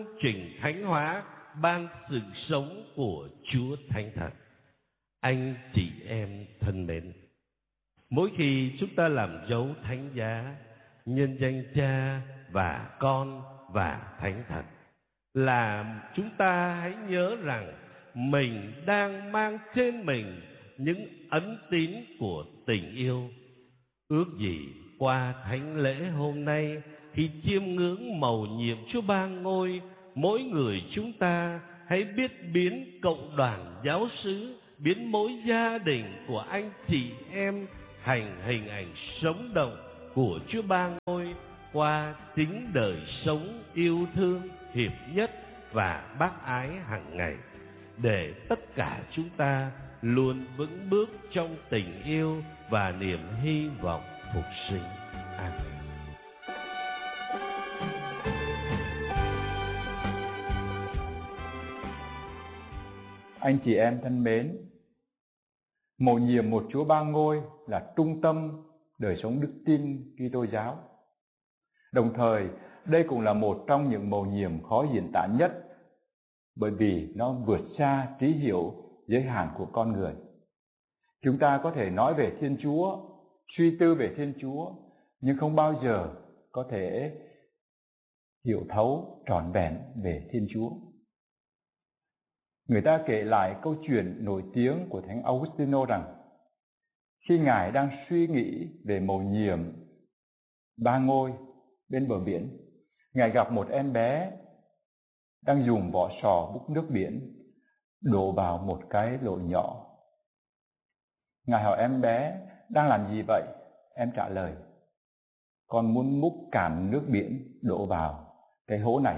trình thánh hóa ban sự sống của Chúa Thánh Thần. Anh chị em thân mến, mỗi khi chúng ta làm dấu thánh giá nhân danh Cha và Con và Thánh Thần, là chúng ta hãy nhớ rằng mình đang mang trên mình những ấn tín của tình yêu. Ước gì qua thánh lễ hôm nay, khi chiêm ngưỡng mầu nhiệm Chúa Ba Ngôi, mỗi người chúng ta hãy biết biến cộng đoàn giáo xứ, biến mỗi gia đình của anh chị em thành hình ảnh sống động của Chúa Ba Ngôi qua chính đời sống yêu thương, hiệp nhất và bác ái hàng ngày, để tất cả chúng ta luôn vững bước trong tình yêu và niềm hy vọng phục sinh. Amen. Anh chị em thân mến, mầu nhiệm một Chúa Ba Ngôi là trung tâm đời sống đức tin Kitô giáo. Đồng thời, đây cũng là một trong những mầu nhiệm khó diễn tả nhất, bởi vì nó vượt xa trí hiểu giới hạn của con người. Chúng ta có thể nói về Thiên Chúa, suy tư về Thiên Chúa, nhưng không bao giờ có thể hiểu thấu trọn vẹn về Thiên Chúa. Người ta kể lại câu chuyện nổi tiếng của Thánh Augustino rằng, khi Ngài đang suy nghĩ về mầu nhiệm Ba Ngôi bên bờ biển, Ngài gặp một em bé đang dùng vỏ sò múc nước biển đổ vào một cái lỗ nhỏ. Ngài hỏi em bé đang làm gì vậy? Em trả lời, con muốn múc cạn nước biển đổ vào cái hố này.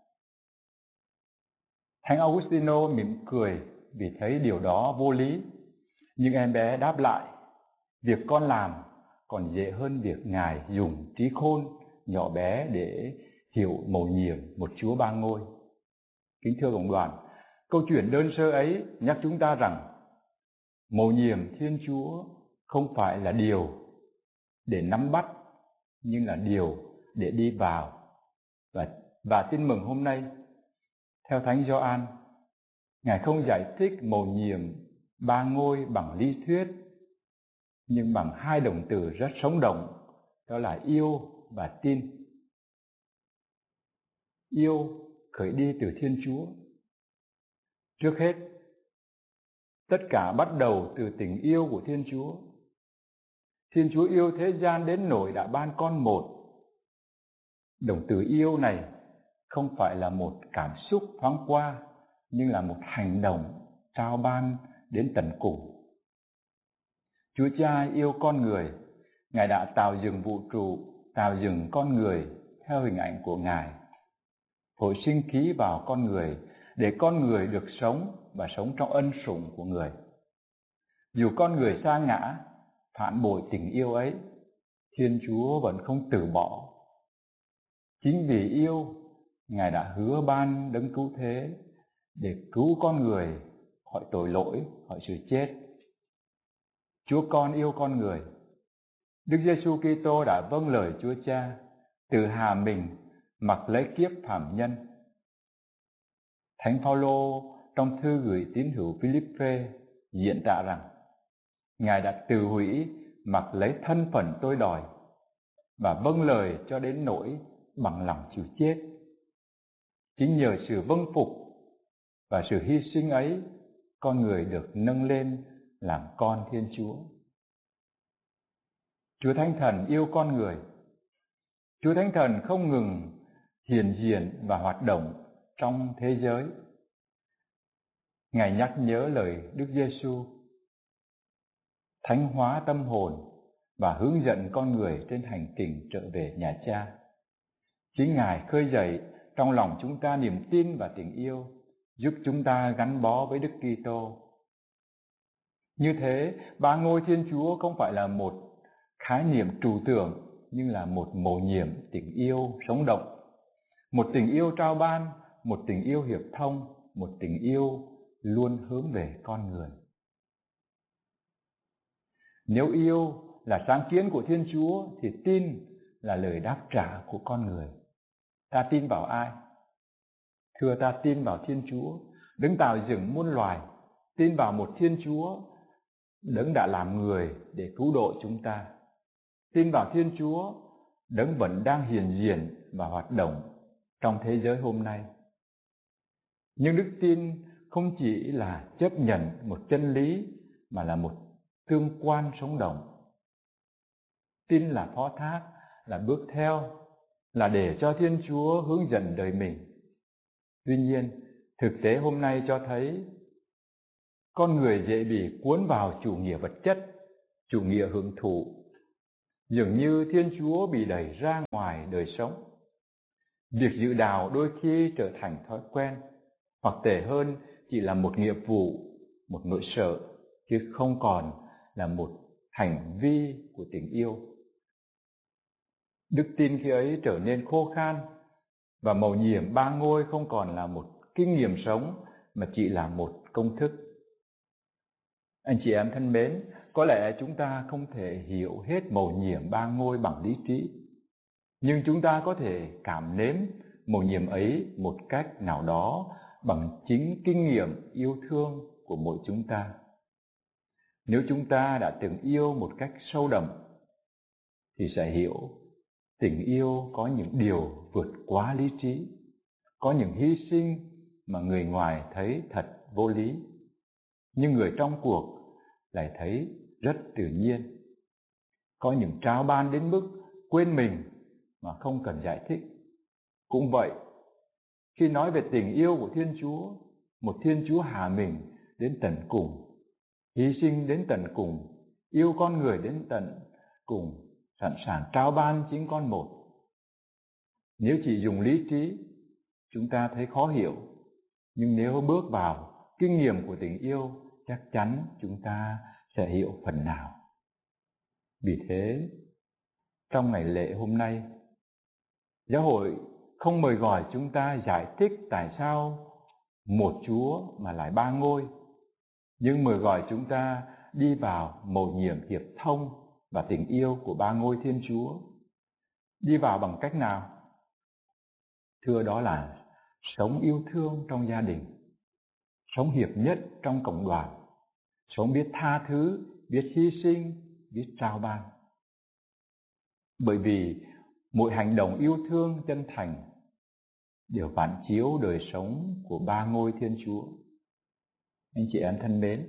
Thánh Augustino mỉm cười vì thấy điều đó vô lý, nhưng em bé đáp lại, việc con làm còn dễ hơn việc Ngài dùng trí khôn nhỏ bé để hiểu mầu nhiệm một Chúa Ba Ngôi. Kính thưa cộng đoàn, câu chuyện đơn sơ ấy nhắc chúng ta rằng mầu nhiệm Thiên Chúa không phải là điều để nắm bắt, nhưng là điều để đi vào. Và tin mừng hôm nay, theo Thánh Gioan, Ngài không giải thích mầu nhiệm Ba Ngôi bằng lý thuyết, nhưng bằng hai động từ rất sống động, đó là yêu và tin. Yêu khởi đi từ Thiên Chúa. Trước hết, tất cả bắt đầu từ tình yêu của Thiên Chúa. Thiên Chúa yêu thế gian đến nỗi đã ban con một. Động từ yêu này không phải là một cảm xúc thoáng qua, nhưng là một hành động trao ban đến tận cùng. Chúa Cha yêu con người, Ngài đã tạo dựng vũ trụ, tạo dựng con người theo hình ảnh của Ngài, phối sinh khí vào con người để con người được sống và sống trong ân sủng của người. Dù con người sa ngã, phản bội tình yêu ấy, Thiên Chúa vẫn không từ bỏ. Chính vì yêu, Ngài đã hứa ban đấng cứu thế để cứu con người khỏi tội lỗi, khỏi sự chết. Chúa Con yêu con người. Đức Giêsu Kitô đã vâng lời Chúa Cha, tự hạ mình mặc lấy kiếp phàm nhân. Thánh Phaolô trong thư gửi tín hữu Philippe diễn tả rằng Ngài đã tự hủy mặc lấy thân phận tôi đòi và vâng lời cho đến nỗi bằng lòng chịu chết. Chính nhờ sự vâng phục và sự hy sinh ấy, con người được nâng lên làm con Thiên Chúa. Chúa Thánh Thần yêu con người. Chúa Thánh Thần không ngừng hiện diện và hoạt động trong thế giới. Ngài nhắc nhớ lời Đức Giêsu, thánh hóa tâm hồn và hướng dẫn con người trên hành trình trở về nhà Cha. Chính Ngài khơi dậy trong lòng chúng ta niềm tin và tình yêu, giúp chúng ta gắn bó với Đức Kitô. Như thế, Ba Ngôi Thiên Chúa không phải là một khái niệm trừu tượng, nhưng là một mầu nhiệm tình yêu sống động. Một tình yêu trao ban, một tình yêu hiệp thông, một tình yêu luôn hướng về con người. Nếu yêu là sáng kiến của Thiên Chúa thì tin là lời đáp trả của con người. Ta tin vào ai? Thưa, ta tin vào Thiên Chúa, đấng tạo dựng muôn loài, tin vào một Thiên Chúa, đấng đã làm người để cứu độ chúng ta. Tin vào Thiên Chúa, đấng vẫn đang hiện diện và hoạt động trong thế giới hôm nay. Nhưng đức tin không chỉ là chấp nhận một chân lý mà là một tương quan sống động. Tin là phó thác, là bước theo, là để cho Thiên Chúa hướng dẫn đời mình. Tuy nhiên, thực tế hôm nay cho thấy con người dễ bị cuốn vào chủ nghĩa vật chất, chủ nghĩa hưởng thụ. Dường như Thiên Chúa bị đẩy ra ngoài đời sống. Việc giữ đạo đôi khi trở thành thói quen, hoặc tệ hơn chỉ là một nghĩa vụ, một nỗi sợ, chứ không còn là một hành vi của tình yêu. Đức tin khi ấy trở nên khô khan, và mầu nhiệm ba ngôi không còn là một kinh nghiệm sống mà chỉ là một công thức. Anh chị em thân mến, có lẽ chúng ta không thể hiểu hết mầu nhiệm ba ngôi bằng lý trí, nhưng chúng ta có thể cảm nếm mầu nhiệm ấy một cách nào đó bằng chính kinh nghiệm yêu thương của mỗi chúng ta. Nếu chúng ta đã từng yêu một cách sâu đậm thì sẽ hiểu tình yêu có những điều vượt quá lý trí, có những hy sinh mà người ngoài thấy thật vô lý, nhưng người trong cuộc lại thấy rất tự nhiên. Có những trao ban đến mức quên mình mà không cần giải thích. Cũng vậy, khi nói về tình yêu của Thiên Chúa, một Thiên Chúa hạ mình đến tận cùng, hy sinh đến tận cùng, yêu con người đến tận cùng, sẵn sàng trao ban chính con một. Nếu chỉ dùng lý trí, chúng ta thấy khó hiểu, nhưng nếu bước vào kinh nghiệm của tình yêu, chắc chắn chúng ta sẽ hiểu phần nào. Vì thế, trong ngày lễ hôm nay, giáo hội không mời gọi chúng ta giải thích tại sao một Chúa mà lại ba ngôi, nhưng mời gọi chúng ta đi vào mầu nhiệm hiệp thông và tình yêu của ba ngôi Thiên Chúa. Đi vào bằng cách nào? Thưa, đó là sống yêu thương trong gia đình, sống hiệp nhất trong cộng đoàn, sống biết tha thứ, biết hy sinh, biết trao ban. Bởi vì mỗi hành động yêu thương chân thành đều phản chiếu đời sống của ba ngôi Thiên Chúa. Anh chị em thân mến,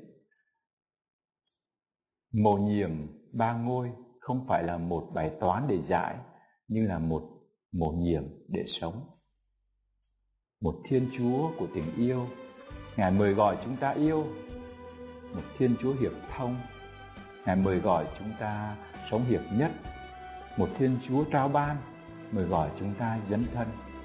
mầu nhiệm ba ngôi không phải là một bài toán để giải, nhưng là một mầu nhiệm để sống. Một Thiên Chúa của tình yêu, Ngài mời gọi chúng ta yêu. Một Thiên Chúa hiệp thông, Ngài mời gọi chúng ta sống hiệp nhất. Một Thiên Chúa trao ban, mời gọi chúng ta dấn thân.